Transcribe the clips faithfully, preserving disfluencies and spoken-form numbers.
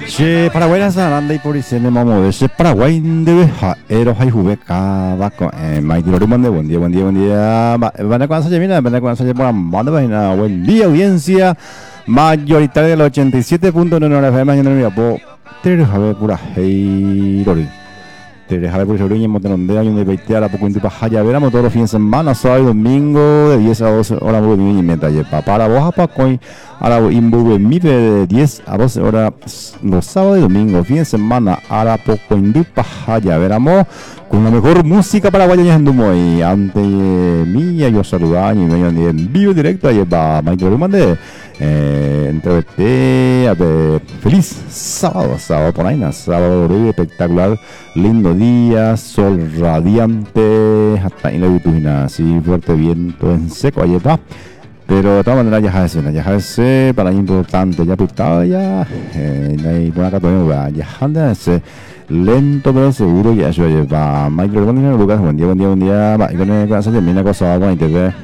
Che, Paraguay na anda y por ese ne mamo de che Paraguay debe ha ero hay juve cada con eh mai di mande buen día, buen día, buen día. Van a cuanza mira, van a cuanza por manda vaina. Buen día audiencia mayoritaria del ochenta y siete punto nueve F M mañana mira po. Tere jabe pura hey rori. Tere jabe por soruña monte año de veinte a la poco en haya veramos todos los fines de semana, sábado y domingo de diez a doce horas muy bien y meta yepa. Para vos pa coin a la imbu mi de diez a doce horas los sábados y domingos, fin de semana a la poco en haya veramos con la mejor música paraguaya en Dumo y ante mía yo saludar y me en vivo directo ahí va Maite Rumande eh entreviste a ver feliz sábado, sábado por ahí, sábado espectacular, lindo día, sol radiante, hasta en la vitubina, así fuerte viento en seco, ahí está. Pero de todas maneras ya es ya es para importante, ya pintado ya, eh, por acá todavía ya anda ese lento pero seguro ya eso lleva. Michael, buen día Lucas, buen día, buen día, buen día, va, y con el corazón de mina cosa buena y te ve.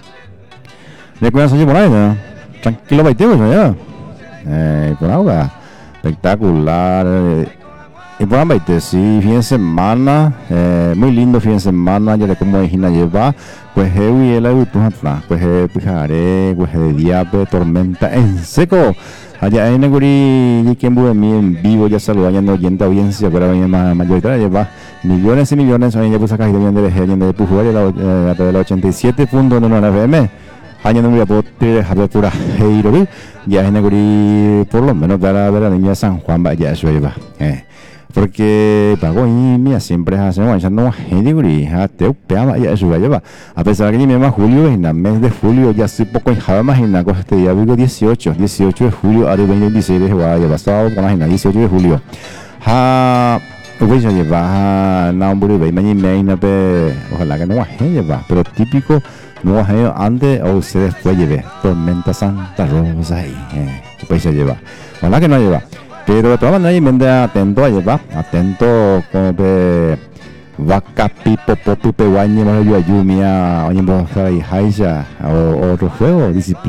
De corazón por ahí, ¿no? Tranquilo, baiteo, ya. Eh, por agua, espectacular. Eh, y por ahí, sí, fin de semana, eh, muy lindo fin de semana, ya de como dijina lleva, pues heavy el agua pues he pijaré, pues de diabe, tormenta en seco. Allá en Neguri, y quien bude mí en vivo, ya saludando oyente audiencia, pero venir más mayoritaria, lleva millones y millones, hoy ya puse acá y de de G, de Pujuel, a través de la ochenta y siete punto nueve F M. Año no me voy a poder dejar pura heiro, ya en Neguri, por lo menos de la de la niña de San Juan, ya eso lleva. Eh. Porque pago y mía siempre hace un año no Neguri, te upeaba ya eso lleva. A pesar que ni me llama Julio, en el mes de julio ya estoy poco en Java, imagina, cosa este día, digo dieciocho, dieciocho de julio, ahora veinte veintiséis de Guaya, pasado, imagina, dieciocho de julio. Ha, pues ya lleva, na un burro, imagina, ojalá que no baje lleva, pero típico. No bajé antes o se después llevé tormenta Santa Rosa ahí, eh, pues se lleva, ojalá que no lleva, pero de todas maneras mente atento a llevar, atento como que vaca pipo popi peguañe más yo ayumia oye vos ahí haija o otro juego disciplina.